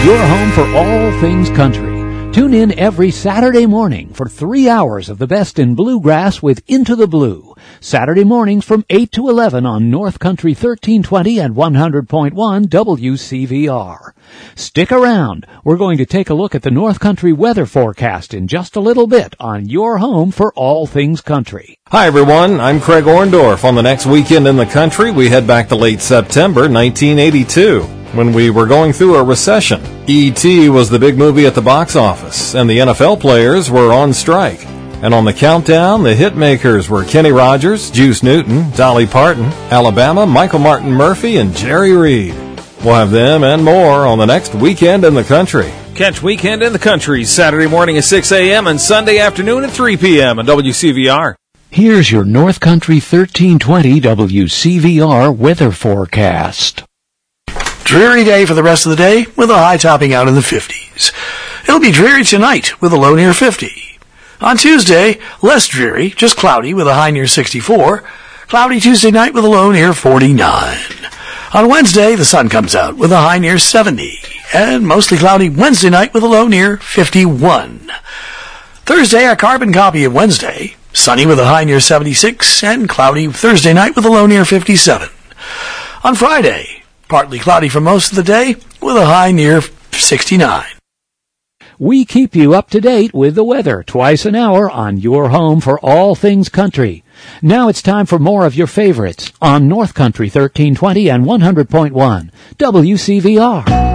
your home for all things country. Tune in every Saturday morning for 3 hours of the best in bluegrass with Into the Blue. Saturday mornings from 8 to 11 on North Country 1320 and 100.1 WCVR. Stick around. We're going to take a look at the North Country weather forecast in just a little bit on your home for all things country. Hi everyone, I'm Craig Orndorff. On the next weekend in the country, we head back to late September 1982. When we were going through a recession. E.T. was the big movie at the box office, and the NFL players were on strike. And on the countdown, the hit makers were Kenny Rogers, Juice Newton, Dolly Parton, Alabama, Michael Martin Murphey, and Jerry Reed. We'll have them and more on the next Weekend in the Country. Catch Weekend in the Country Saturday morning at 6 a.m. and Sunday afternoon at 3 p.m. on WCVR. Here's your North Country 1320 WCVR weather forecast. Dreary day for the rest of the day, with a high topping out in the 50s. It'll be dreary tonight, with a low near 50. On Tuesday, less dreary, just cloudy, with a high near 64. Cloudy Tuesday night, with a low near 49. On Wednesday, the sun comes out, with a high near 70. And mostly cloudy Wednesday night, with a low near 51. Thursday, a carbon copy of Wednesday. Sunny with a high near 76, and cloudy Thursday night, with a low near 57. On Friday, partly cloudy for most of the day, with a high near 69. We keep you up to date with the weather twice an hour on your home for all things country. Now it's time for more of your favorites on North Country 1320 and 100.1 WCVR.